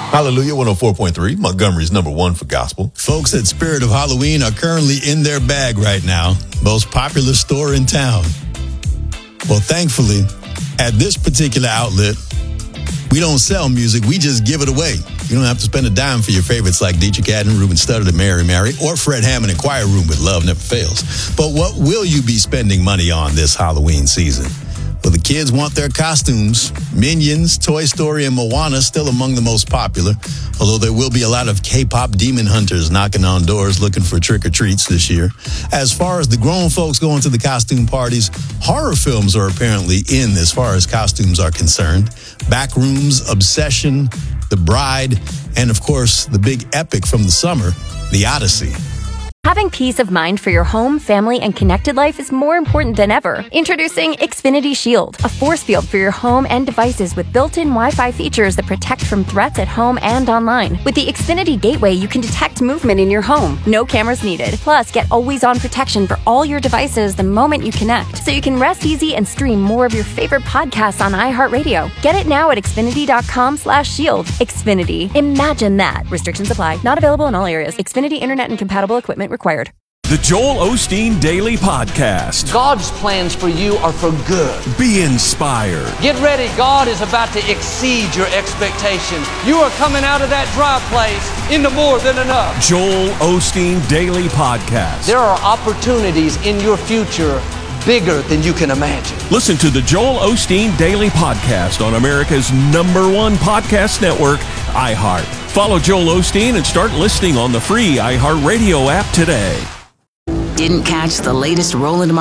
Hallelujah 104.3, Montgomery's number one for gospel. Folks at Spirit of Halloween are currently in their bag right now. Most popular store in town. Well, thankfully, at this particular outlet, we don't sell music. We just give it away. You don't have to spend a dime for your favorites like Dietrich Haddon, Reuben Studdard, and Mary Mary, or Fred Hammond and Choir Room with Love Never Fails. But what will you be spending money on this Halloween season? Well, the kids want their costumes. Minions, Toy Story, and Moana still among the most popular, although there will be a lot of K-pop demon hunters knocking on doors looking for trick-or-treats this year. As far as the grown folks going to the costume parties, horror films are apparently in as far as costumes are concerned. Backrooms, Obsession, The Bride, and of course, the big epic from the summer, The Odyssey. Having peace of mind for your home, family, and connected life is more important than ever. Introducing Xfinity Shield, a force field for your home and devices with built-in Wi-Fi features that protect from threats at home and online. With the Xfinity Gateway, you can detect movement in your home. No cameras needed. Plus, get always-on protection for all your devices the moment you connect, so you can rest easy and stream more of your favorite podcasts on iHeartRadio. Get it now at Xfinity.com/shield. Xfinity. Imagine that. Restrictions apply. Not available in all areas. Xfinity Internet and compatible equipment required. The Joel Osteen Daily Podcast. God's plans for you are for good. Be inspired. Get ready. God is about to exceed your expectations. You are coming out of that dry place into more than enough. Joel Osteen Daily Podcast. There are opportunities in your future bigger than you can imagine. Listen to the Joel Osteen Daily Podcast on America's #1 podcast network, iHeart. Follow Joel Osteen and start listening on the free iHeartRadio app today. Didn't catch the latest Roland